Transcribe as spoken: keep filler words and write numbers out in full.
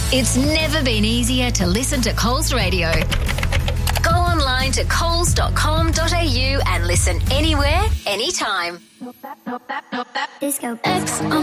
It's never been easier to listen to Coles Radio. Go online to coles dot com dot a u and listen anywhere, anytime. Disco X on